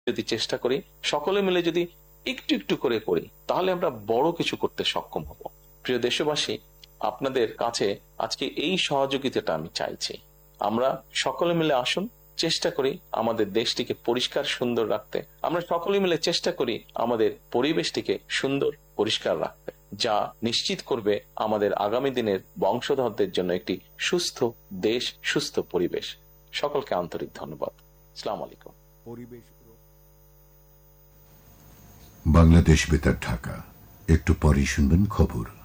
যদি চেষ্টা করি, সকলে মিলে যদি একটু একটু করে করি, তাহলে আমরা বড় কিছু করতে সক্ষম হব। প্রিয় দেশবাসী, আপনাদের কাছে আজকে এই সহযোগিতাটা আমি চাইছি। আমরা সকলে মিলে আসুন, চেষ্টা করি আমাদের দেশটিকে পরিষ্কার সুন্দর রাখতে। আমরা সকলে মিলে চেষ্টা করি আমাদের পরিবেশটিকে সুন্দর পরিষ্কার রাখতে, যা নিশ্চিত করবে আমাদের আগামী দিনের বংশধরদের জন্য একটি সুস্থ দেশ, সুস্থ পরিবেশ। সকলকে আন্তরিক ধন্যবাদ। আসসালামু আলাইকুম। বাংলাদেশ বেতার ঢাকা। একটু পরেই শুনবেন খবর।